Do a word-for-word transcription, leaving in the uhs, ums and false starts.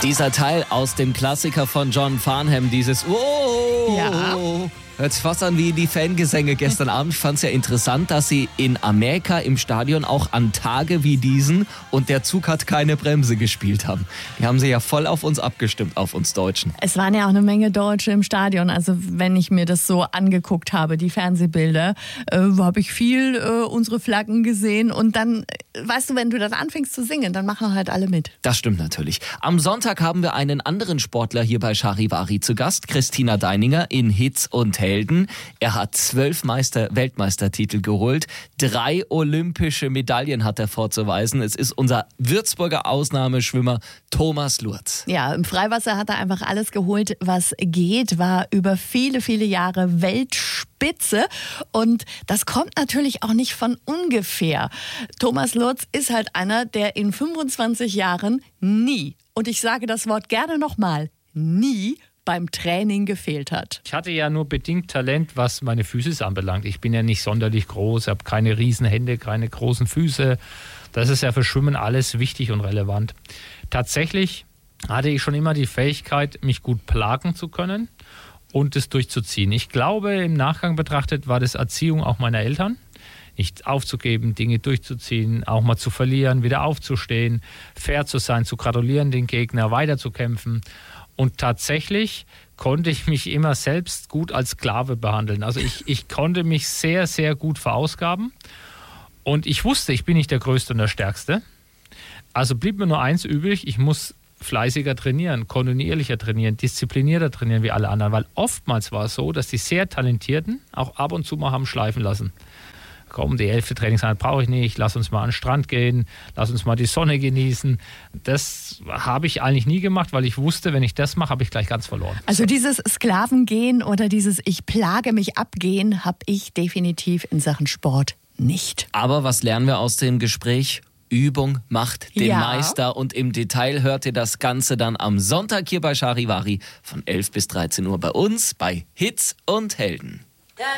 Dieser Teil aus dem Klassiker von John Farnham, dieses Oh, Ja. hört sich fast an wie die Fangesänge gestern Abend. Ich fand es ja interessant, dass sie in Amerika im Stadion auch an Tage wie diesen und der Zug hat keine Bremse gespielt haben. Die haben sie ja voll auf uns abgestimmt, auf uns Deutschen. Es waren ja auch eine Menge Deutsche im Stadion. Also wenn ich mir das so angeguckt habe, die Fernsehbilder, äh, habe ich viel äh, unsere Flaggen gesehen. Und dann, äh, weißt du, wenn du dann anfängst zu singen, dann machen halt alle mit. Das stimmt natürlich. Am Sonntag haben wir einen anderen Sportler hier bei Charivari zu Gast, Christina Deininger in Hitz und Helden. Er hat zwölf Meister- Weltmeistertitel geholt. Drei olympische Medaillen hat er vorzuweisen. Es ist unser Würzburger Ausnahmeschwimmer Thomas Lurz. Ja, im Freiwasser hat er einfach alles geholt, was geht, war über viele, viele Jahre Weltspitze. Und das kommt natürlich auch nicht von ungefähr. Thomas Lurz ist halt einer, der in fünfundzwanzig Jahren nie, und ich sage das Wort gerne nochmal, nie beim Training gefehlt hat. Ich hatte ja nur bedingt Talent, was meine Füße anbelangt. Ich bin ja nicht sonderlich groß, habe keine riesen Hände, keine großen Füße. Das ist ja für Schwimmen alles wichtig und relevant. Tatsächlich hatte ich schon immer die Fähigkeit, mich gut plagen zu können und es durchzuziehen. Ich glaube, im Nachgang betrachtet war das Erziehung auch meiner Eltern. Nicht aufzugeben, Dinge durchzuziehen, auch mal zu verlieren, wieder aufzustehen, fair zu sein, zu gratulieren, den Gegner weiterzukämpfen. Und tatsächlich konnte ich mich immer selbst gut als Sklave behandeln. Also ich, ich konnte mich sehr, sehr gut verausgaben. Und ich wusste, ich bin nicht der Größte und der Stärkste. Also blieb mir nur eins übrig, ich muss fleißiger trainieren, kontinuierlicher trainieren, disziplinierter trainieren wie alle anderen. Weil oftmals war es so, dass die sehr Talentierten auch ab und zu mal haben schleifen lassen. Komm, die elfte Trainingseinheit brauche ich nicht, lass uns mal an den Strand gehen, lass uns mal die Sonne genießen. Das habe ich eigentlich nie gemacht, weil ich wusste, wenn ich das mache, habe ich gleich ganz verloren. Also dieses Sklavengehen oder dieses Ich plage mich abgehen habe ich definitiv in Sachen Sport nicht. Aber was lernen wir aus dem Gespräch? Übung macht den Ja. Meister und im Detail hört ihr das Ganze dann am Sonntag hier bei Charivari von elf bis dreizehn Uhr bei uns bei Hitz und Helden.